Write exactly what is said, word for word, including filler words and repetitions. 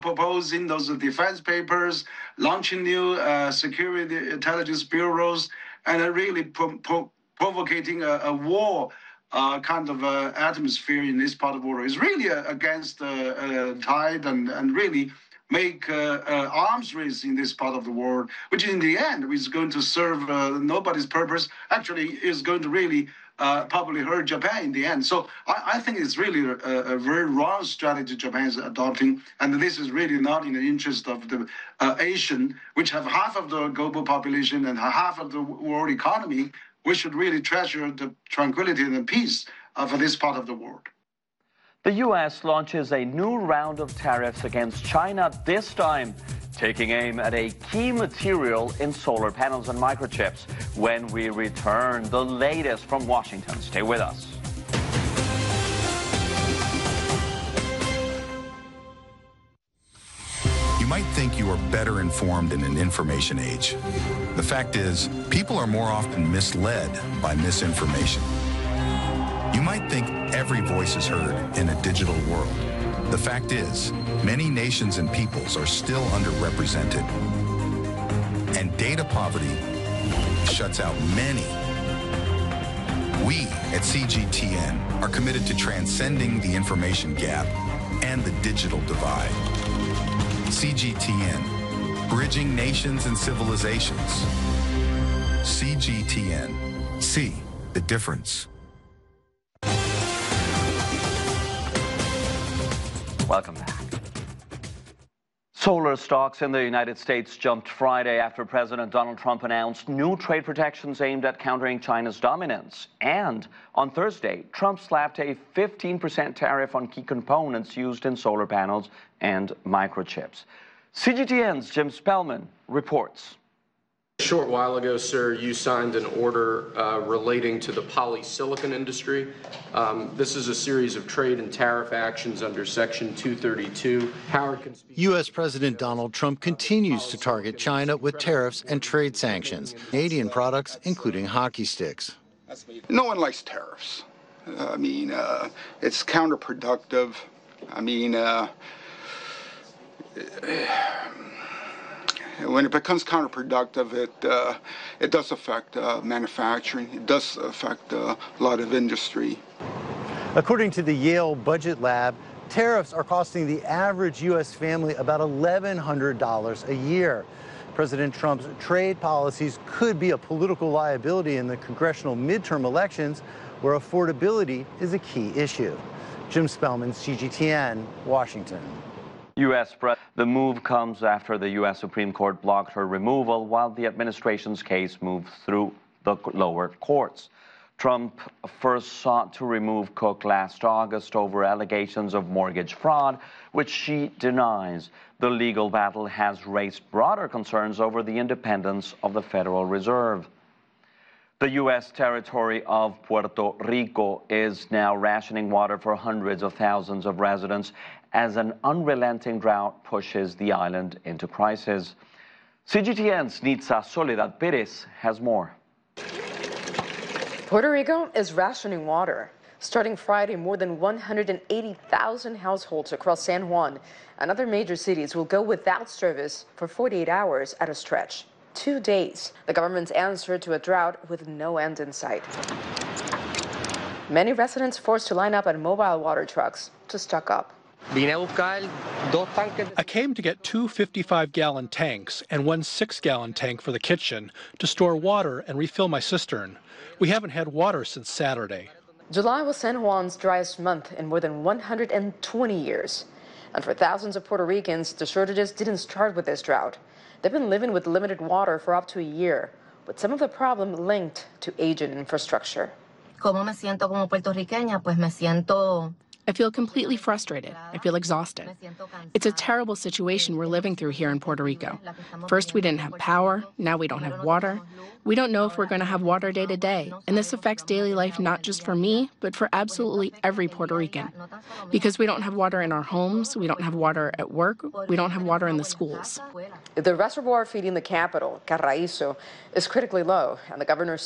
proposing those defense papers, launching new uh, security intelligence bureaus, and uh, really pro pro provocating a, a war uh, kind of uh, atmosphere in this part of the world is really uh, against the uh, uh, tide and, and really make uh, uh, arms race in this part of the world, which in the end is going to serve uh, nobody's purpose, actually is going to really uh, probably hurt Japan in the end. So I, I think it's really a, a very wrong strategy Japan is adopting, and this is really not in the interest of the uh, Asian, which have half of the global population and half of the world economy. We should really treasure the tranquility and the peace uh, for this part of the world. The U S launches a new round of tariffs against China, this time taking aim at a key material in solar panels and microchips. When we return, the latest from Washington. Stay with us. You might think you are better informed in an information age. The fact is, people are more often misled by misinformation. You might think every voice is heard in a digital world. The fact is, many nations and peoples are still underrepresented. And data poverty shuts out many. We at C G T N are committed to transcending the information gap and the digital divide. C G T N, bridging nations and civilizations. C G T N, see the difference. Welcome back. Solar stocks in the United States jumped Friday after President Donald Trump announced new trade protections aimed at countering China's dominance. And on Thursday, Trump slapped a fifteen percent tariff on key components used in solar panels and microchips. C G T N's Jim Spellman reports. A short while ago, sir, you signed an order uh, relating to the polysilicon industry. Um, this is a series of trade and tariff actions under Section two thirty-two. Howard can speak. U S President Donald Trump continues to target China with tariffs and trade sanctions, Canadian products, including hockey sticks. No one likes tariffs. Uh, I mean, uh, it's counterproductive. I mean, uh, when it becomes counterproductive, it uh, it does affect uh, manufacturing. It does affect uh, a lot of industry. According to the Yale Budget Lab, tariffs are costing the average U S family about eleven hundred dollars a year. President Trump's trade policies could be a political liability in the congressional midterm elections, where affordability is a key issue. Jim Spellman, C G T N, Washington. U S Pre- the move comes after the U S Supreme Court blocked her removal while the administration's case moved through the lower courts. Trump first sought to remove Cook last August over allegations of mortgage fraud, which she denies. The legal battle has raised broader concerns over the independence of the Federal Reserve. The U S territory of Puerto Rico is now rationing water for hundreds of thousands of residents as an unrelenting drought pushes the island into crisis. C G T N's Nitza Soledad Perez has more. Puerto Rico is rationing water. Starting Friday, more than one hundred eighty thousand households across San Juan and other major cities will go without service for forty-eight hours at a stretch. Two days, the government's answer to a drought with no end in sight. Many residents forced to line up at mobile water trucks to stock up. I came to get two fifty-five gallon tanks and one six gallon tank for the kitchen to store water and refill my cistern. We haven't had water since Saturday. July was San Juan's driest month in more than one hundred twenty years. And for thousands of Puerto Ricans, the shortages didn't start with this drought. They've been living with limited water for up to a year, with some of the problem linked to aging infrastructure. ¿Cómo me siento como puertorriqueña? Pues me siento I feel completely frustrated. I feel exhausted. It's a terrible situation we're living through here in Puerto Rico. First, we didn't have power. Now we don't have water. We don't know if we're going to have water day to day. And this affects daily life not just for me, but for absolutely every Puerto Rican. Because we don't have water in our homes, we don't have water at work, we don't have water in the schools. The reservoir feeding the capital, Carraízo, is critically low, and the governor said